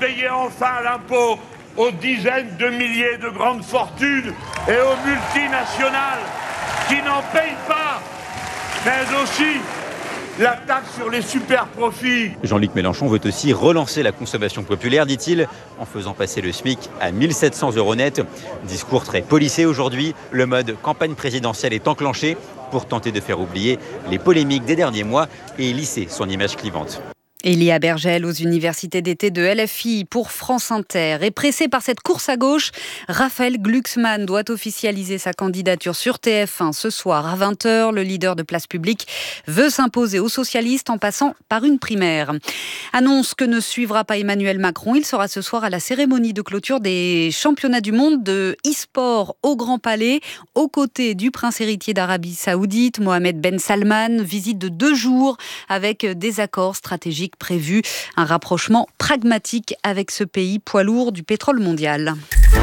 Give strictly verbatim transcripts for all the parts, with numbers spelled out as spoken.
payer enfin l'impôt aux dizaines de milliers de grandes fortunes et aux multinationales qui n'en payent pas, mais aussi la taxe sur les super-profits. Jean-Luc Mélenchon veut aussi relancer la consommation populaire, dit-il, en faisant passer le SMIC à mille sept cents euros net. Discours très policé aujourd'hui. Le mode campagne présidentielle est enclenché pour tenter de faire oublier les polémiques des derniers mois et lisser son image clivante. Elia Bergel aux universités d'été de L F I pour France Inter. Et pressé par cette course à gauche, Raphaël Glucksmann doit officialiser sa candidature sur T F un ce soir à vingt heures. Le leader de Place Publique veut s'imposer aux socialistes en passant par une primaire. Annonce que ne suivra pas Emmanuel Macron. Il sera ce soir à la cérémonie de clôture des championnats du monde de e-sport au Grand Palais, aux côtés du prince héritier d'Arabie Saoudite, Mohamed Ben Salman. Visite de deux jours avec des accords stratégiques prévu, un rapprochement pragmatique avec ce pays poids lourd du pétrole mondial.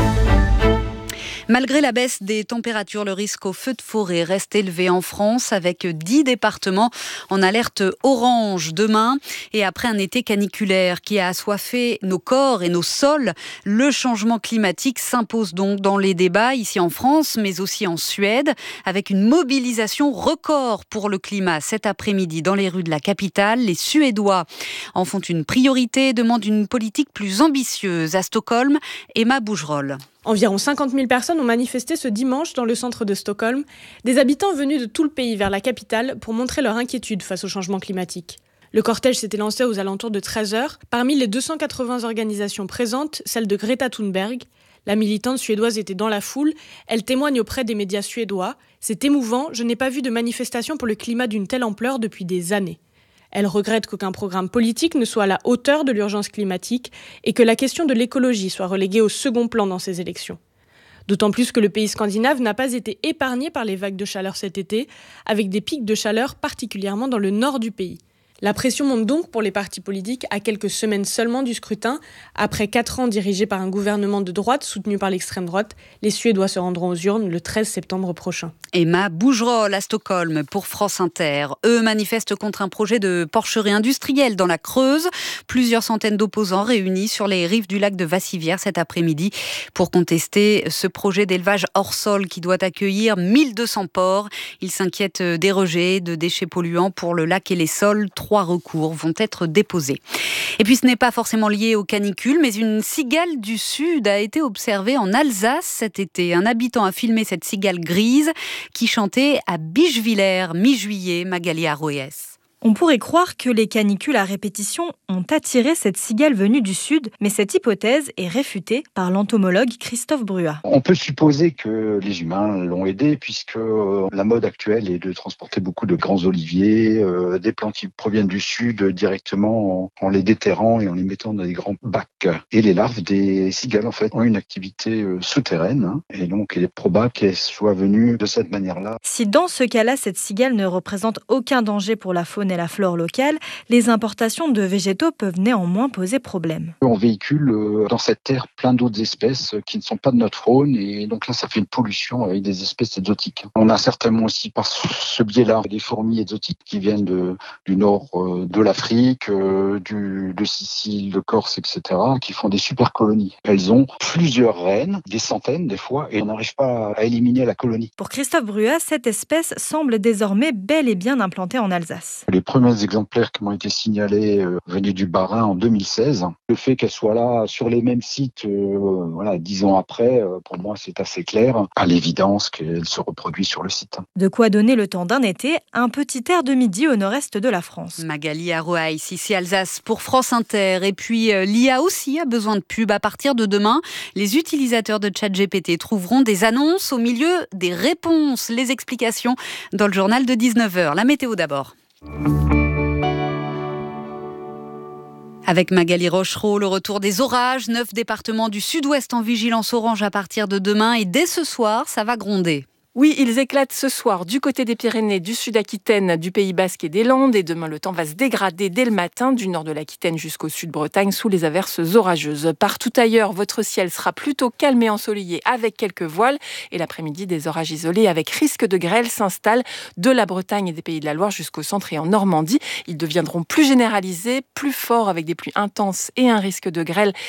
Malgré la baisse des températures, le risque au feu de forêt reste élevé en France avec dix départements en alerte orange demain. Et après un été caniculaire qui a assoiffé nos corps et nos sols, le changement climatique s'impose donc dans les débats ici en France, mais aussi en Suède, avec une mobilisation record pour le climat cet après-midi dans les rues de la capitale. Les Suédois en font une priorité et demandent une politique plus ambitieuse. À Stockholm, Emma Bougerolles. Environ cinquante mille personnes ont manifesté ce dimanche dans le centre de Stockholm, des habitants venus de tout le pays vers la capitale pour montrer leur inquiétude face au changement climatique. Le cortège s'était lancé aux alentours de treize heures. Parmi les deux cent quatre-vingts organisations présentes, celle de Greta Thunberg. La militante suédoise était dans la foule. Elle témoigne auprès des médias suédois. « C'est émouvant, je n'ai pas vu de manifestation pour le climat d'une telle ampleur depuis des années ». Elle regrette qu'aucun programme politique ne soit à la hauteur de l'urgence climatique et que la question de l'écologie soit reléguée au second plan dans ces élections. D'autant plus que le pays scandinave n'a pas été épargné par les vagues de chaleur cet été, avec des pics de chaleur particulièrement dans le nord du pays. La pression monte donc pour les partis politiques à quelques semaines seulement du scrutin. Après quatre ans dirigés par un gouvernement de droite soutenu par l'extrême droite, les Suédois se rendront aux urnes le treize septembre prochain. Emma Bougerolles à Stockholm pour France Inter. Eux manifestent contre un projet de porcherie industrielle dans la Creuse. Plusieurs centaines d'opposants réunis sur les rives du lac de Vassivière cet après-midi pour contester ce projet d'élevage hors sol qui doit accueillir mille deux cents porcs. Ils s'inquiètent des rejets de déchets polluants pour le lac et les sols. Trois recours vont être déposés. Et puis ce n'est pas forcément lié aux canicules, mais une cigale du Sud a été observée en Alsace cet été. Un habitant a filmé cette cigale grise qui chantait à Bischwiller, mi-juillet, Magali Aroès. On pourrait croire que les canicules à répétition ont attiré cette cigale venue du Sud, mais cette hypothèse est réfutée par l'entomologue Christophe Bruat. On peut supposer que les humains l'ont aidé puisque la mode actuelle est de transporter beaucoup de grands oliviers, euh, des plantes qui proviennent du Sud directement en, en les déterrant et en les mettant dans des grands bacs. Et les larves des cigales en fait ont une activité euh, souterraine hein, et donc il est probable qu'elles soient venues de cette manière-là. Si dans ce cas-là, cette cigale ne représente aucun danger pour la faune et la flore locale, les importations de végétaux peuvent néanmoins poser problème. On véhicule dans cette terre plein d'autres espèces qui ne sont pas de notre faune et donc là ça fait une pollution avec des espèces exotiques. On a certainement aussi par ce biais-là des fourmis exotiques qui viennent de, du nord de l'Afrique, du, de Sicile, de Corse, et cetera qui font des super colonies. Elles ont plusieurs reines, des centaines des fois et on n'arrive pas à éliminer la colonie. Pour Christophe Bruat, cette espèce semble désormais bel et bien implantée en Alsace. Les premiers exemplaires qui m'ont été signalés euh, venaient du Bas-Rhin en deux mille seize. Le fait qu'elle soit là sur les mêmes sites, euh, voilà, dix ans après, euh, pour moi c'est assez clair, à l'évidence qu'elle se reproduit sur le site. De quoi donner le temps d'un été, un petit air de midi au nord-est de la France. Magali Aroès, ici Alsace pour France Inter. Et puis euh, l'I A aussi a besoin de pub. À partir de demain, les utilisateurs de ChatGPT trouveront des annonces au milieu des réponses. Les explications dans le journal de dix-neuf heures. La météo d'abord. Avec Magali Rochereau, le retour des orages, neuf départements du sud-ouest en vigilance orange à partir de demain et dès ce soir, ça va gronder. Oui, ils éclatent ce soir du côté des Pyrénées, du Sud-Aquitaine, du Pays Basque et des Landes. Et demain, le temps va se dégrader dès le matin, du nord de l'Aquitaine jusqu'au sud-Bretagne, sous les averses orageuses. Partout ailleurs, votre ciel sera plutôt calme et ensoleillé avec quelques voiles. Et l'après-midi, des orages isolés avec risque de grêle s'installent de la Bretagne et des Pays de la Loire jusqu'au centre et en Normandie. Ils deviendront plus généralisés, plus forts avec des pluies intenses et un risque de grêle